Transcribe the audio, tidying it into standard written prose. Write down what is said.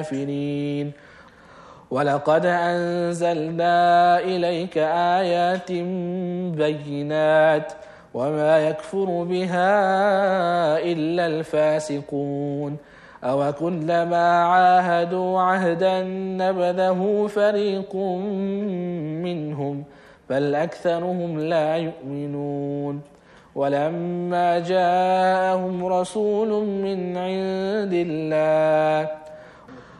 الكافرين ولقد أنزلنا إليك آيات بينات وما يكفر بها إلا الفاسقون أوكلما عاهدوا عهدا نبذه فريق منهم بل أكثرهم لا يؤمنون ولما جاءهم رسول من عند الله